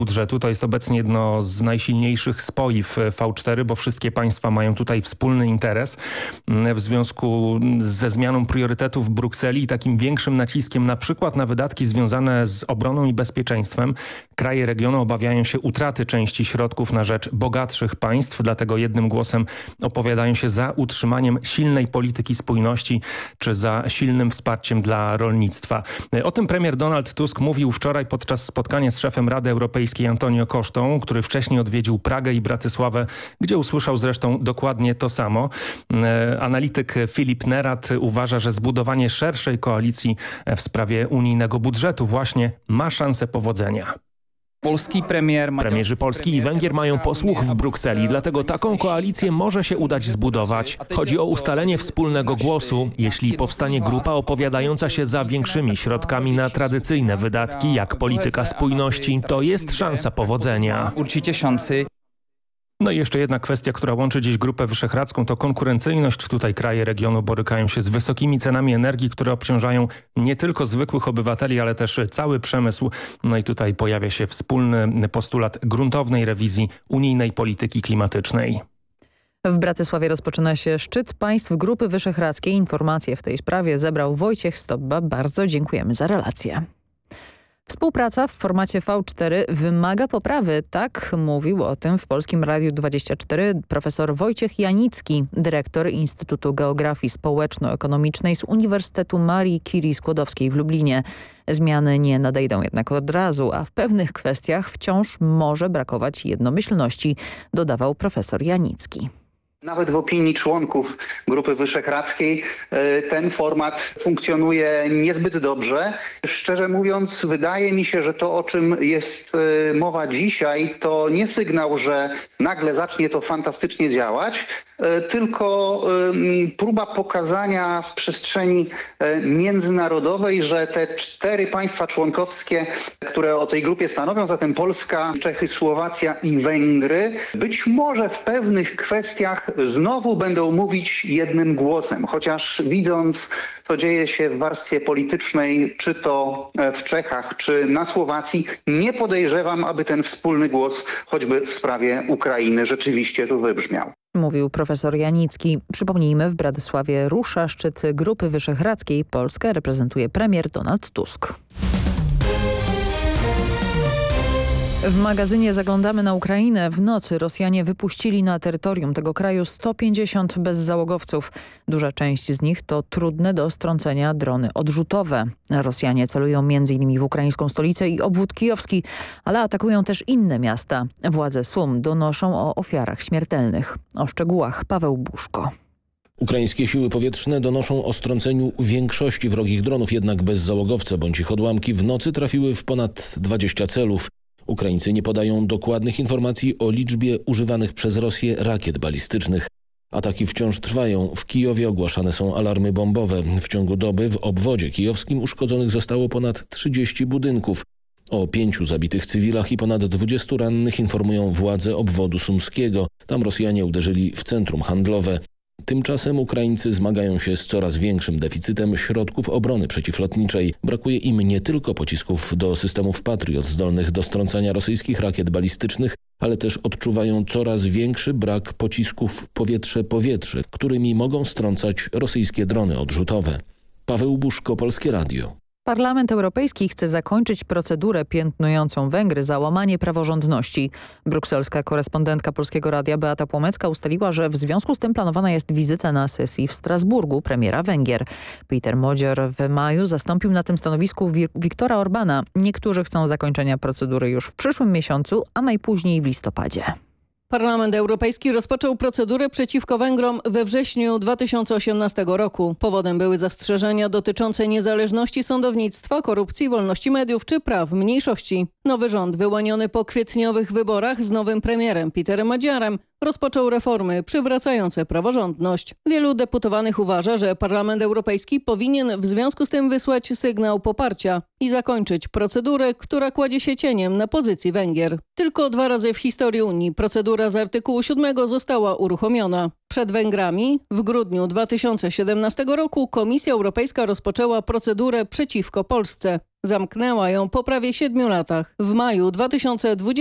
budżetu. To jest obecnie jedno z najsilniejszych spoi w V4, bo wszystkie państwa mają tutaj wspólny interes. W związku ze zmianą priorytetów w Brukseli i takim większym naciskiem na przykład na wydatki związane z obroną i bezpieczeństwem, kraje regionu obawiają się utraty części środków na rzecz bogatszych państw, dlatego jednym głosem opowiadają się za utrzymaniem silnej polityki spójności czy za silnym wsparciem dla rolnictwa. O tym premier Donald Tusk mówił wczoraj podczas spotkania z szefem Rady Europejskiej Antonio Costą, który wcześniej odwiedził Pragę i Bratysławę, gdzie usłyszał zresztą dokładnie to samo. Analityk Filip Nerat uważa, że zbudowanie szerszej koalicji w sprawie unijnego budżetu właśnie ma szansę powodzenia. Premierzy Polski i Węgier mają posłuch w Brukseli, dlatego taką koalicję może się udać zbudować. Chodzi o ustalenie wspólnego głosu. Jeśli powstanie grupa opowiadająca się za większymi środkami na tradycyjne wydatki, jak polityka spójności, to jest szansa powodzenia. No i jeszcze jedna kwestia, która łączy dziś Grupę Wyszehradzką, to konkurencyjność. Tutaj kraje regionu borykają się z wysokimi cenami energii, które obciążają nie tylko zwykłych obywateli, ale też cały przemysł. No i tutaj pojawia się wspólny postulat gruntownej rewizji unijnej polityki klimatycznej. W Bratysławie rozpoczyna się szczyt państw Grupy Wyszehradzkiej. Informacje w tej sprawie zebrał Wojciech Stobba. Bardzo dziękujemy za relację. Współpraca w formacie V4 wymaga poprawy. Tak mówił o tym w Polskim Radiu 24 profesor Wojciech Janicki, dyrektor Instytutu Geografii Społeczno-Ekonomicznej z Uniwersytetu Marii Curie Skłodowskiej w Lublinie. Zmiany nie nadejdą jednak od razu, a w pewnych kwestiach wciąż może brakować jednomyślności, dodawał profesor Janicki. Nawet w opinii członków Grupy Wyszehradzkiej ten format funkcjonuje niezbyt dobrze. Szczerze mówiąc, wydaje mi się, że to, o czym jest mowa dzisiaj, to nie sygnał, że nagle zacznie to fantastycznie działać, tylko próba pokazania w przestrzeni międzynarodowej, że te 4 państwa członkowskie, które o tej grupie stanowią, zatem Polska, Czechy, Słowacja i Węgry, być może w pewnych kwestiach znowu będą mówić jednym głosem, chociaż widząc, co dzieje się w warstwie politycznej, czy to w Czechach, czy na Słowacji, nie podejrzewam, aby ten wspólny głos, choćby w sprawie Ukrainy, rzeczywiście tu wybrzmiał. Mówił profesor Janicki. Przypomnijmy, w Bratysławie rusza szczyt Grupy Wyszehradzkiej. Polskę reprezentuje premier Donald Tusk. W magazynie Zaglądamy na Ukrainę. W nocy Rosjanie wypuścili na terytorium tego kraju 150 bezzałogowców. Duża część z nich to trudne do strącenia drony odrzutowe. Rosjanie celują m.in. w ukraińską stolicę i obwód kijowski, ale atakują też inne miasta. Władze Sum donoszą o ofiarach śmiertelnych. O szczegółach Paweł Buszko. Ukraińskie siły powietrzne donoszą o strąceniu większości wrogich dronów, jednak bezzałogowce bądź ich odłamki w nocy trafiły w ponad 20 celów. Ukraińcy nie podają dokładnych informacji o liczbie używanych przez Rosję rakiet balistycznych. Ataki wciąż trwają. W Kijowie ogłaszane są alarmy bombowe. W ciągu doby w obwodzie kijowskim uszkodzonych zostało ponad 30 budynków. O 5 zabitych cywilach i ponad 20 rannych informują władze obwodu sumskiego. Tam Rosjanie uderzyli w centrum handlowe. Tymczasem Ukraińcy zmagają się z coraz większym deficytem środków obrony przeciwlotniczej. Brakuje im nie tylko pocisków do systemów Patriot zdolnych do strącania rosyjskich rakiet balistycznych, ale też odczuwają coraz większy brak pocisków powietrze-powietrze, którymi mogą strącać rosyjskie drony odrzutowe. Paweł Buszko, Polskie Radio. Parlament Europejski chce zakończyć procedurę piętnującą Węgry za łamanie praworządności. Brukselska korespondentka Polskiego Radia Beata Płomecka ustaliła, że w związku z tym planowana jest wizyta na sesji w Strasburgu premiera Węgier. Peter Modzior w maju zastąpił na tym stanowisku Viktora Orbana. Niektórzy chcą zakończenia procedury już w przyszłym miesiącu, a najpóźniej w listopadzie. Parlament Europejski rozpoczął procedurę przeciwko Węgrom we wrześniu 2018 roku. Powodem były zastrzeżenia dotyczące niezależności sądownictwa, korupcji, wolności mediów czy praw mniejszości. Nowy rząd, wyłoniony po kwietniowych wyborach z nowym premierem Peterem Modziarem, rozpoczął reformy przywracające praworządność. Wielu deputowanych uważa, że Parlament Europejski powinien w związku z tym wysłać sygnał poparcia i zakończyć procedurę, która kładzie się cieniem na pozycji Węgier. Tylko 2 razy w historii Unii procedura z artykułu 7 została uruchomiona. Przed Węgrami w grudniu 2017 roku Komisja Europejska rozpoczęła procedurę przeciwko Polsce. Zamknęła ją po prawie 7 latach. W maju 2020